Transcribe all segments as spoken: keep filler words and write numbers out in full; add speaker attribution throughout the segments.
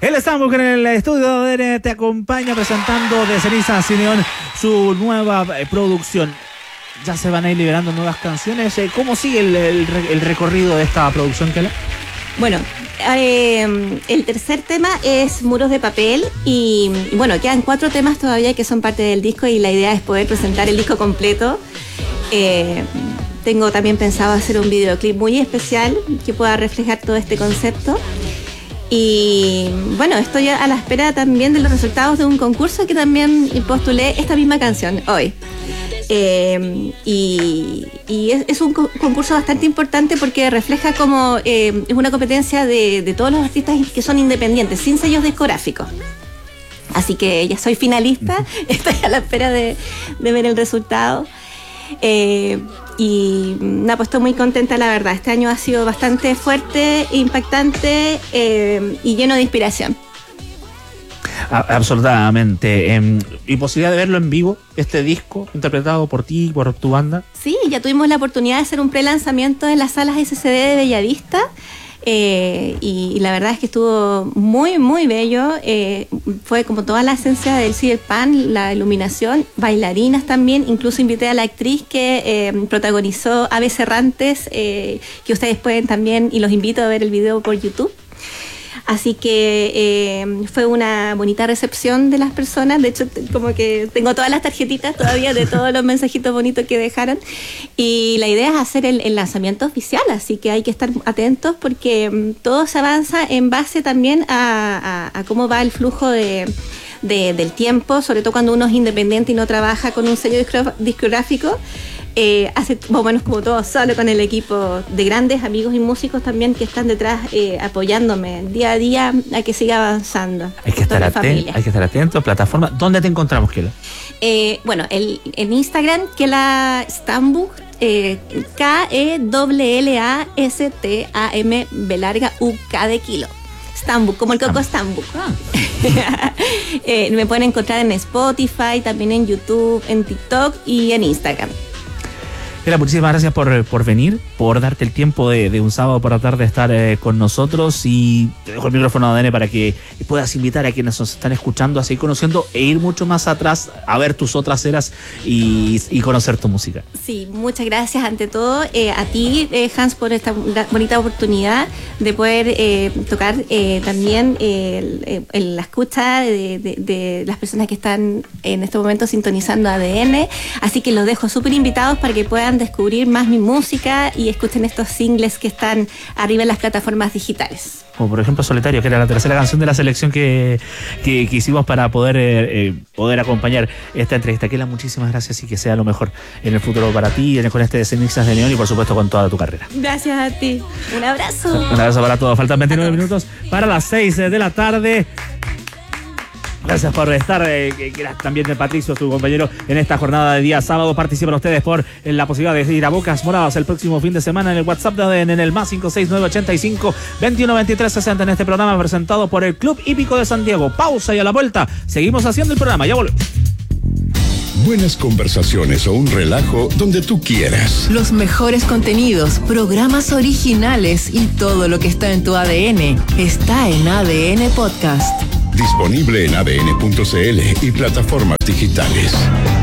Speaker 1: El Stambuk en el estudio de A D N te acompaña presentando de Ceniza a Neón su nueva eh, producción. Ya se van a ir liberando nuevas canciones. Eh, ¿Cómo sigue el, el, el recorrido de esta producción, Kela?
Speaker 2: Bueno, eh, el tercer tema es Muros de Papel y, y bueno, quedan cuatro temas todavía que son parte del disco y la idea es poder presentar el disco completo. Eh, tengo también pensado hacer un videoclip muy especial que pueda reflejar todo este concepto. Y bueno, estoy a la espera también de los resultados de un concurso que también postulé esta misma canción hoy. Eh, y y es, es un co- concurso bastante importante porque refleja como eh, es una competencia de, de todos los artistas que son independientes, sin sellos discográficos. Así que ya soy finalista, estoy a la espera de, de ver el resultado. Eh, y nada, pues estoy muy contenta, la verdad. Este año ha sido bastante fuerte, impactante eh, y lleno de inspiración.
Speaker 1: Absolutamente. Eh, ¿Y posibilidad de verlo en vivo, este disco, interpretado por ti, por tu banda?
Speaker 2: Sí, ya tuvimos la oportunidad de hacer un pre-lanzamiento en las salas S C D de Bellavista. Eh, y, y la verdad es que estuvo muy, muy bello. Eh, fue como toda la esencia del Cyberpunk, la iluminación, bailarinas también. Incluso invité a la actriz que eh, protagonizó Aves Errantes, eh, que ustedes pueden también, y los invito a ver el video por YouTube. Así que eh, fue una bonita recepción de las personas. De hecho, t- como que tengo todas las tarjetitas todavía de todos los mensajitos bonitos que dejaron. Y la idea es hacer el, el lanzamiento oficial, así que hay que estar atentos porque um, todo se avanza en base también a, a, a cómo va el flujo de, de, del tiempo, sobre todo cuando uno es independiente y no trabaja con un sello discro- discográfico. Eh, hace más o menos como todo solo con el equipo de grandes amigos y músicos también que están detrás eh, apoyándome día a día a que siga avanzando.
Speaker 1: Hay que estar atento, hay que estar atento. Plataforma, ¿dónde te encontramos, Kela?
Speaker 2: Eh, bueno, el, en Instagram, Kela Stambuk, eh, K E L L A S T A M B larga U K de kilo. Stambuk, como el coco Stambuk. Ah. eh, me pueden encontrar en Spotify, también en YouTube, en TikTok y en Instagram.
Speaker 1: Kela, muchísimas gracias por, por venir, por darte el tiempo de, de un sábado por la tarde estar eh, con nosotros, y te dejo el micrófono a A D N para que puedas invitar a quienes nos están escuchando a seguir conociendo e ir mucho más atrás a ver tus otras eras y, y conocer tu música.
Speaker 2: Sí, muchas gracias ante todo eh, a ti, eh, Hans, por esta bonita oportunidad de poder eh, tocar eh, también eh, el, el, la escucha de, de, de las personas que están en este momento sintonizando A D N, así que los dejo súper invitados para que puedan descubrir más mi música y escuchen estos singles que están arriba en las plataformas digitales.
Speaker 1: Como por ejemplo Solitario, que era la tercera canción de la selección que, que, que hicimos para poder, eh, poder acompañar esta entrevista. Kela, muchísimas gracias y que sea lo mejor en el futuro para ti, con este de Cenizas de Neón y por supuesto con toda tu carrera.
Speaker 2: Gracias a ti. Un abrazo.
Speaker 1: Un abrazo para todos. Faltan veintinueve minutos para las seis de la tarde. Gracias por estar, eh, también de Patricio, tu compañero, en esta jornada de día sábado. Participan ustedes por eh, la posibilidad de ir a Bocas Moradas el próximo fin de semana en el WhatsApp de A D N, en el más cinco seis nueve ocho cinco, veintiuno veintitrés sesenta, en este programa presentado por el Club Hípico de Santiago. Pausa y a la vuelta seguimos haciendo el programa. Ya volvemos.
Speaker 3: Buenas conversaciones o un relajo donde tú quieras.
Speaker 4: Los mejores contenidos, programas originales y todo lo que está en tu A D N está en A D N Podcast.
Speaker 3: Disponible en A D N punto C L y plataformas digitales.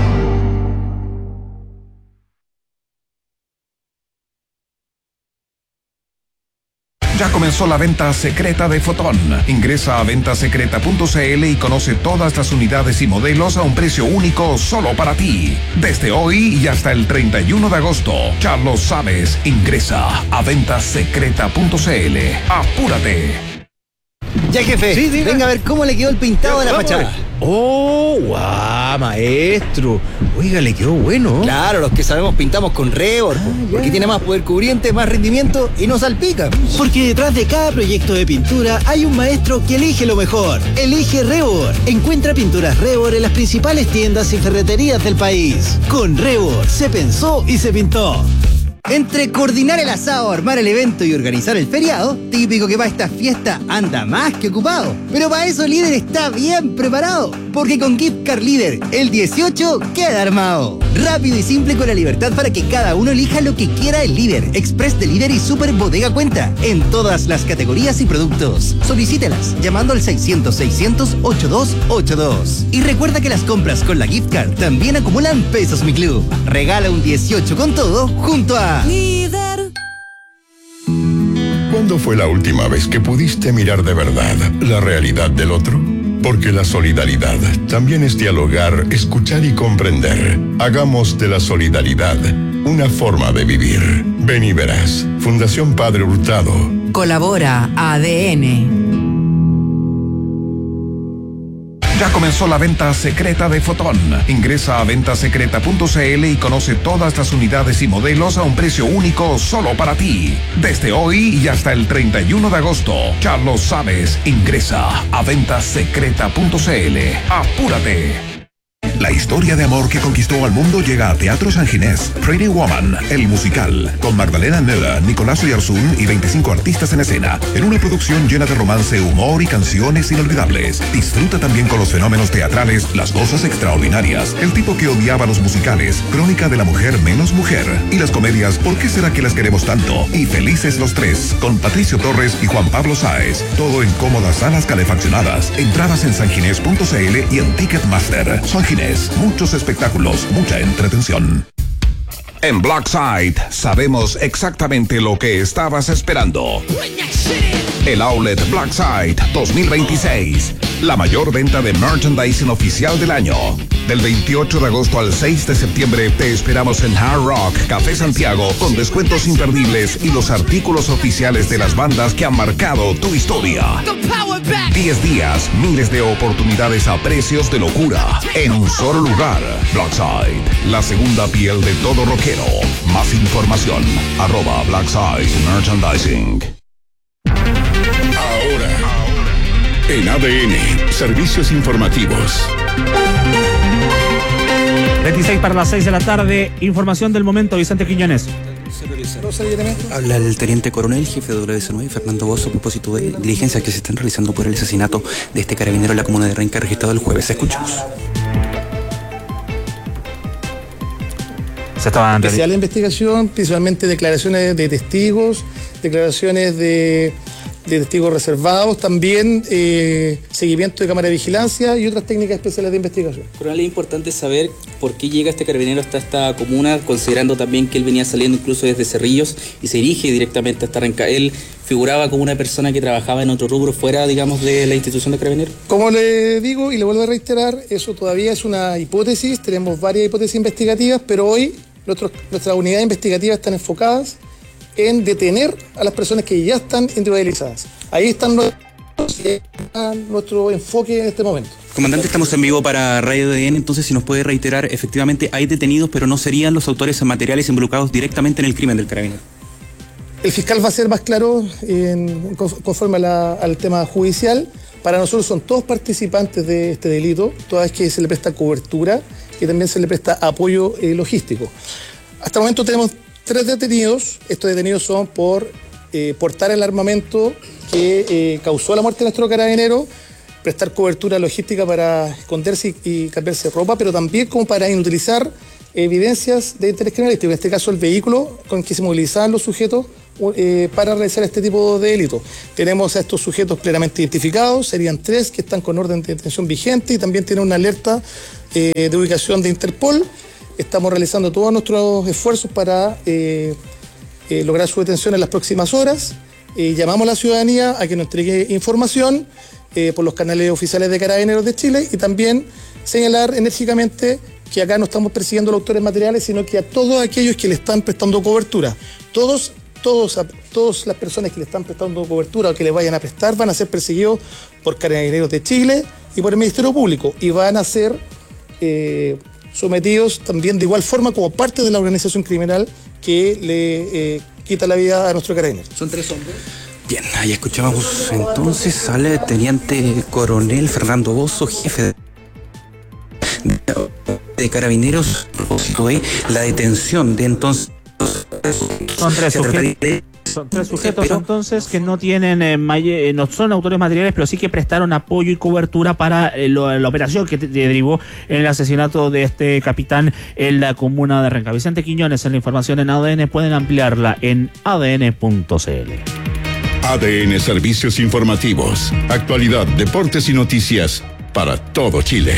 Speaker 3: Ya comenzó la venta secreta de Fotón. Ingresa a venta secreta punto C L y conoce todas las unidades y modelos a un precio único solo para ti. Desde hoy y hasta el treinta y uno de agosto. Ya lo sabes, ingresa a venta secreta punto C L. ¡Apúrate!
Speaker 5: Ya, jefe,
Speaker 6: sí,
Speaker 5: venga a ver cómo le quedó el pintado de la fachada.
Speaker 6: Oh, guau, maestro. Oiga, le quedó bueno.
Speaker 5: Claro, los que sabemos pintamos con Revor, ah, porque tiene más poder cubriente, más rendimiento y no salpica.
Speaker 7: Porque detrás de cada proyecto de pintura hay un maestro que elige lo mejor. Elige Revor. Encuentra pinturas Revor en las principales tiendas y ferreterías del país. Con Revor se pensó y se pintó.
Speaker 5: Entre coordinar el asado, armar el evento y organizar el feriado, típico que para esta fiesta anda más que ocupado. Pero para eso Líder está bien preparado. Porque con Gift Card Líder, el dieciocho queda armado. Rápido y simple con la libertad para que cada uno elija lo que quiera el Líder, Express Delivery y Super Bodega Cuenta. En todas las categorías y productos. Solicítelas llamando al seiscientos, seiscientos, ochenta y dos ochenta y dos. Y recuerda que las compras con la Gift Card también acumulan pesos Mi Club. Regala un dieciocho con todo junto a
Speaker 8: Líder.
Speaker 9: ¿Cuándo fue la última vez que pudiste mirar de verdad la realidad del otro? Porque la solidaridad también es dialogar, escuchar y comprender. Hagamos de la solidaridad una forma de vivir. Ven y verás. Fundación Padre Hurtado.
Speaker 4: Colabora A D N.
Speaker 3: Ya comenzó la venta secreta de Fotón. Ingresa a venta secreta punto c l y conoce todas las unidades y modelos a un precio único solo para ti. Desde hoy y hasta el treinta y uno de agosto. Ya lo sabes, ingresa a venta secreta punto c l. ¡Apúrate! La historia de amor que conquistó al mundo llega a Teatro San Ginés. Pretty Woman, el musical, con Magdalena Nela, Nicolás Oyarzún y veinticinco artistas en escena, en una producción llena de romance, humor y canciones inolvidables. Disfruta también con los fenómenos teatrales, las cosas extraordinarias, el tipo que odiaba los musicales, Crónica de la mujer menos mujer, y las comedias ¿Por qué será que las queremos tanto? Y Felices los tres, con Patricio Torres y Juan Pablo Sáez. Todo en cómodas salas calefaccionadas. Entradas en sanginés punto c l y en Ticketmaster. San Ginés. Muchos espectáculos, mucha entretención. En Blackside sabemos exactamente lo que estabas esperando. El Outlet Blackside dos mil veintiséis. La mayor venta de merchandising oficial del año. Del veintiocho de agosto al seis de septiembre te esperamos en Hard Rock Café Santiago con descuentos imperdibles y los artículos oficiales de las bandas que han marcado tu historia. diez días, miles de oportunidades a precios de locura. En un solo lugar. Blackside, la segunda piel de todo rockero. Más información, arroba Blackside Merchandising.
Speaker 9: Ahora, en A D N, servicios informativos.
Speaker 1: veintiséis para las seis de la tarde, información del momento, Vicente Quiñones.
Speaker 10: Habla el teniente coronel, jefe de W C nueve, Fernando Bozo, a propósito de diligencias que se están realizando por el asesinato de este carabinero en la comuna de Renca, registrado el jueves. Escuchamos.
Speaker 1: Se estaban
Speaker 11: especial de investigación, principalmente declaraciones de testigos, declaraciones de, de testigos reservados, también eh, seguimiento de cámara de vigilancia y otras técnicas especiales de investigación.
Speaker 10: Coronel, es importante saber por qué llega este carabinero hasta esta comuna, considerando también que él venía saliendo incluso desde Cerrillos y se dirige directamente hasta Renca. Él figuraba como una persona que trabajaba en otro rubro fuera, digamos, de la institución de carabineros.
Speaker 11: Como le digo y le vuelvo a reiterar, eso todavía es una hipótesis, tenemos varias hipótesis investigativas, pero hoy nuestros, nuestras unidades investigativas están enfocadas en detener a las personas que ya están individualizadas. Ahí están nuestro, nuestro enfoque en este momento.
Speaker 10: Comandante, estamos en vivo para Radio D N, entonces si nos puede reiterar, efectivamente hay detenidos, pero no serían los autores materiales involucrados directamente en el crimen del carabinero.
Speaker 11: El fiscal va a ser más claro en, conforme a la, al tema judicial. Para nosotros son todos participantes de este delito, toda vez que se le presta cobertura y también se le presta apoyo eh, logístico. Hasta el momento tenemos tres detenidos. Estos detenidos son por eh, portar el armamento que eh, causó la muerte de nuestro carabinero, prestar cobertura logística para esconderse y, y cambiarse ropa, pero también como para inutilizar evidencias de interés criminalístico, en este caso el vehículo con que se movilizaban los sujetos eh, para realizar este tipo de delito. Tenemos a estos sujetos plenamente identificados, serían tres que están con orden de detención vigente y también tienen una alerta eh, de ubicación de Interpol. Estamos realizando todos nuestros esfuerzos para eh, eh, lograr su detención en las próximas horas. Eh, llamamos a la ciudadanía a que nos entregue información eh, por los canales oficiales de Carabineros de Chile y también señalar enérgicamente que acá no estamos persiguiendo a los autores materiales, sino que a todos aquellos que le están prestando cobertura. Todos, todos, todas las personas que le están prestando cobertura o que le vayan a prestar van a ser perseguidos por Carabineros de Chile y por el Ministerio Público y van a ser eh, sometidos también de igual forma como parte de la organización criminal que le eh, quita la vida a nuestro carabinero.
Speaker 10: ¿Son tres hombres? Bien, ahí escuchábamos entonces al teniente coronel Fernando Bozo, jefe de... de Carabineros, de la detención de entonces
Speaker 1: son tres sujetos, Son tres sujetos pero, entonces que no tienen eh, may- no son autores materiales, pero sí que prestaron apoyo y cobertura para eh, lo, la operación que te- derivó en el asesinato de este capitán en la comuna de Renca. Vicente Quiñones, en la información en A D N, pueden ampliarla en a d n punto c l.
Speaker 9: A D N Servicios Informativos. Actualidad, deportes y noticias para todo Chile.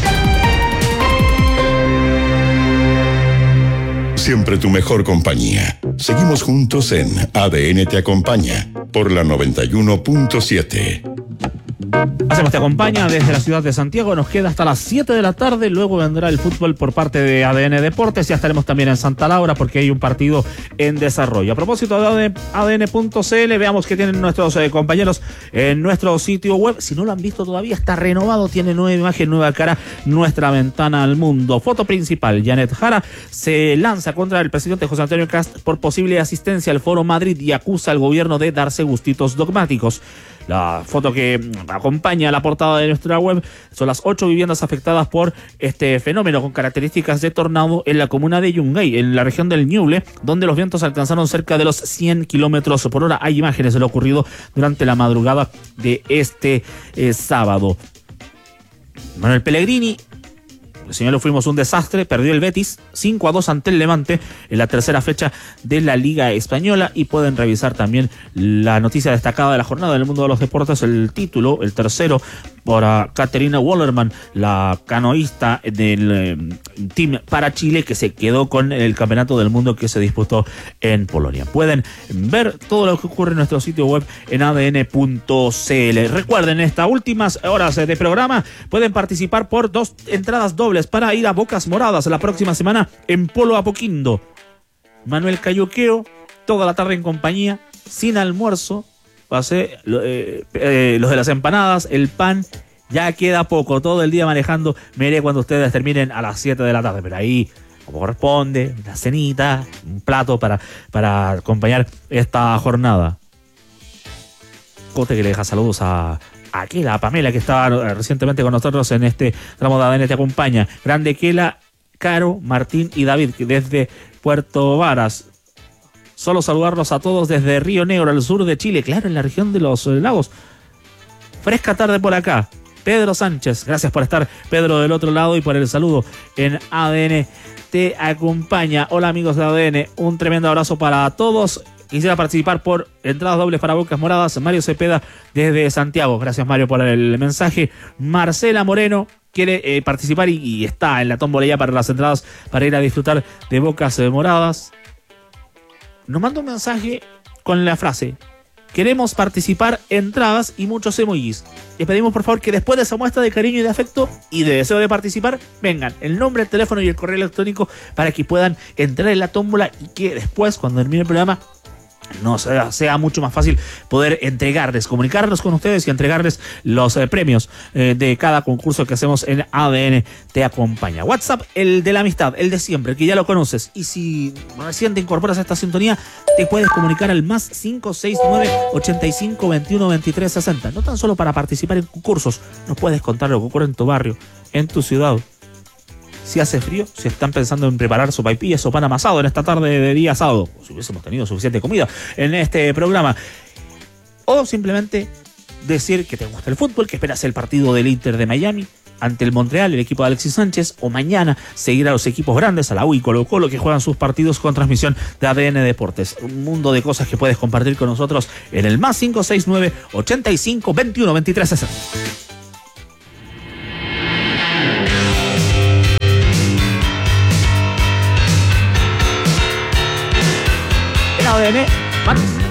Speaker 9: Siempre tu mejor compañía. Seguimos juntos en A D N Te Acompaña por la noventa y uno punto siete.
Speaker 1: Hacemos Te Acompaña desde la ciudad de Santiago. Nos queda hasta las siete de la tarde. Luego vendrá el fútbol por parte de A D N Deportes. Ya estaremos también en Santa Laura porque hay un partido en desarrollo. A propósito de A D N punto c l, veamos qué tienen nuestros eh, compañeros en nuestro sitio web. Si no lo han visto todavía, está renovado. Tiene nueva imagen, nueva cara. Nuestra ventana al mundo. Foto principal. Janet Jara se lanza contra el presidente José Antonio Kast por posible asistencia al Foro Madrid y acusa al gobierno de darse gustitos dogmáticos. La foto que acompaña la portada de nuestra web son las ocho viviendas afectadas por este fenómeno con características de tornado en la comuna de Yungay, en la región del Ñuble, donde los vientos alcanzaron cerca de los cien kilómetros por hora. Hay imágenes de lo ocurrido durante la madrugada de este eh, sábado. Manuel Pellegrini, el señor, fuimos un desastre, perdió el Betis cinco a dos ante el Levante en la tercera fecha de la Liga Española, y pueden revisar también la noticia destacada de la jornada del mundo de los deportes, el título, el tercero, para Caterina Wallerman, la canoísta del eh, team para Chile, que se quedó con el campeonato del mundo que se disputó en Polonia. Pueden ver todo lo que ocurre en nuestro sitio web en a d n punto c l. Recuerden, en estas últimas horas de programa pueden participar por dos entradas dobles para ir a Bocas Moradas la próxima semana en Polo Apoquindo. Manuel Cayuqueo, toda la tarde en compañía, sin almuerzo. Pasé eh, eh, los de las empanadas, el pan, ya queda poco, todo el día manejando. Me iré cuando ustedes terminen a las siete de la tarde, pero ahí, como corresponde, una cenita, un plato para, para acompañar esta jornada. Cote que le deja saludos a a Kela, a Pamela, que estaba recientemente con nosotros en este tramo de A D N Te Acompaña. Grande Kela, Caro, Martín y David, desde Puerto Varas. Solo saludarlos a todos desde Río Negro, al sur de Chile, claro, en la región de los eh, lagos. Fresca tarde por acá. Pedro Sánchez, gracias por estar, Pedro, del otro lado, y por el saludo en A D N Te Acompaña. Hola amigos de A D N, un tremendo abrazo para todos. Quisiera participar por entradas dobles para Bocas Moradas. Mario Cepeda desde Santiago. Gracias, Mario, por el mensaje. Marcela Moreno quiere eh, participar y, y está en la tómbola ya para las entradas para ir a disfrutar de Bocas Moradas. Nos manda un mensaje con la frase: queremos participar, entradas y muchos emojis. Les pedimos por favor que después de esa muestra de cariño y de afecto y de deseo de participar, vengan el nombre, el teléfono y el correo electrónico para que puedan entrar en la tómbola y que después, cuando termine el programa, no sea, sea mucho más fácil poder entregarles, comunicarnos con ustedes y entregarles los eh, premios eh, de cada concurso que hacemos en A D N Te Acompaña. WhatsApp, el de la amistad, el de siempre, el que ya lo conoces. Y si recién te incorporas a esta sintonía, te puedes comunicar al más cinco seis nueve, ochenta y cinco, veintiuno, veintitrés, sesenta. No tan solo para participar en concursos, nos puedes contar lo que ocurre en tu barrio, en tu ciudad. Si hace frío, si están pensando en preparar sopaipillas o pan amasado en esta tarde de día sábado, o si hubiésemos tenido suficiente comida en este programa, o simplemente decir que te gusta el fútbol, que esperas el partido del Inter de Miami ante el Montreal, el equipo de Alexis Sánchez, o mañana seguir a los equipos grandes, a la U y Colo Colo, que juegan sus partidos con transmisión de A D N Deportes. Un mundo de cosas que puedes compartir con nosotros en el más cinco seis nueve, ochenta y cinco, veintiuno, veintitrés, sesenta. A D N,